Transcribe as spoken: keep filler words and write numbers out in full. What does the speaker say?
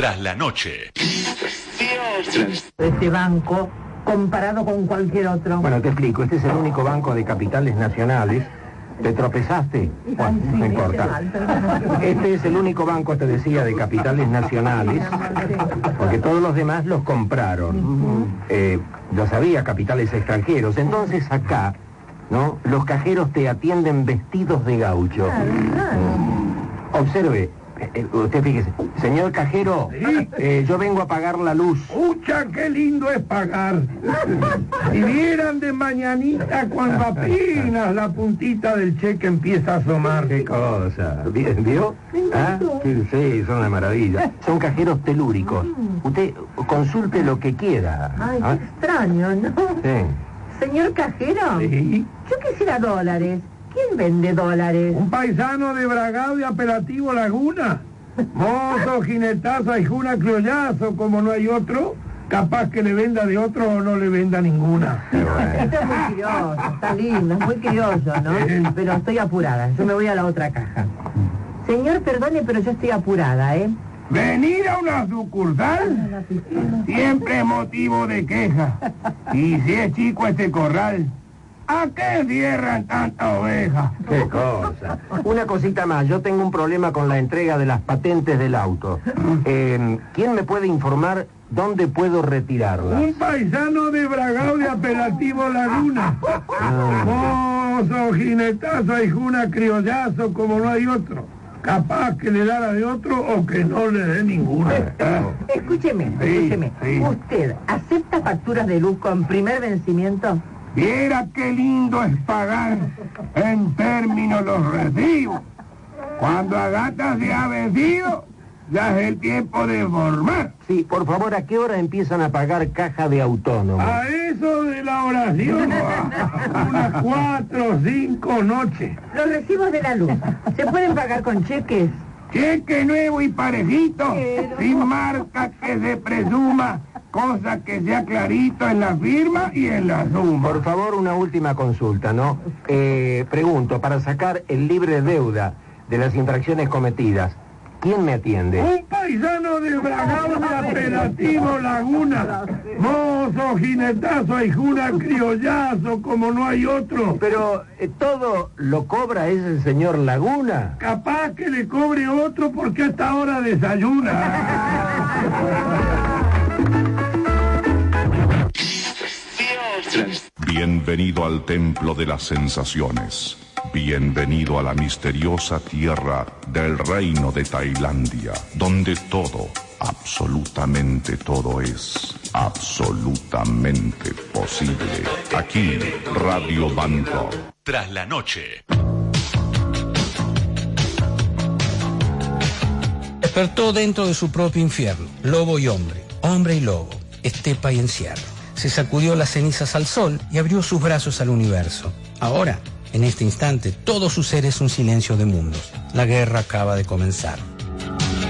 Tras la noche. Este banco, comparado con cualquier otro. Bueno, te explico. Este es el único banco de capitales nacionales. ¿Te tropezaste? Bueno, no importa. Este es el único banco, te decía, de capitales nacionales, porque todos los demás los compraron. Eh, los había capitales extranjeros. Entonces acá, ¿no? Los cajeros te atienden vestidos de gaucho. Observe. Eh, usted fíjese, señor cajero, ¿Sí? eh, yo vengo a pagar la luz. ¡Pucha, qué lindo es pagar! Si vieran de mañanita cuando apenas la puntita del cheque empieza a asomar. ¡Qué cosa! ¿Vio? ¿Ah? Sí, sí, son una maravilla. Son cajeros telúricos. Usted consulte lo que quiera. Ay, ¿Ah? qué extraño, ¿no? Sí. Señor cajero, ¿Sí? yo quisiera dólares. ¿Quién vende dólares? Un paisano de Bragado y apelativo Laguna. Mozo, jinetazo, ahijuna, criollazo, como no hay otro, capaz que le venda de otro o no le venda ninguna. Esto es muy criollo, está lindo, es muy criollo, ¿no? Pero estoy apurada, yo me voy a la otra caja. Señor, perdone, pero yo estoy apurada, ¿eh? Venir a una sucursal siempre es motivo de queja. Y si es chico este corral, ¿a qué cierran tanta oveja? ¡Qué cosa! Una cosita más, yo tengo un problema con la entrega de las patentes del auto. Eh, ¿Quién me puede informar dónde puedo retirarlas? Un paisano de Bragado de apelativo Laguna. Ah. Mozo, jinetazo, ahijuna, criollazo, como no hay otro. Capaz que le da la de otro o que no le dé ninguna. Escúcheme, Sí, escúcheme. sí. ¿Usted acepta facturas de luz con primer vencimiento? Viera qué lindo es pagar en términos los recibos. Cuando a gata se ha vencido, ya es el tiempo de formar. Sí, por favor, ¿a qué hora empiezan a pagar caja de autónomo? A eso de la oración, unas cuatro o cinco noches. Los recibos de la luz, ¿se pueden pagar con cheques? Cheque nuevo y parejito, Pero- sin marca que se presuma, cosa que sea clarito en la firma y en la suma. Por favor, una última consulta, ¿no? Eh, pregunto, para sacar el libre deuda de las infracciones cometidas, ¿quién me atiende? Un paisano de Bragado de apelativo Laguna. Mozo, jinetazo, ahijuna, criollazo, como no hay otro. Pero eh, todo lo cobra ese señor Laguna. Capaz que le cobre otro porque a esta hora desayuna. Bienvenido al templo de las sensaciones. Bienvenido a la misteriosa tierra del reino de Tailandia, donde todo, absolutamente todo es absolutamente posible. Aquí, Radio Bangkok. Tras la noche. Despertó dentro de su propio infierno, lobo y hombre, hombre y lobo, estepa y encierro. Se sacudió las cenizas al sol y abrió sus brazos al universo. Ahora, en este instante, todo su ser es un silencio de mundos. La guerra acaba de comenzar.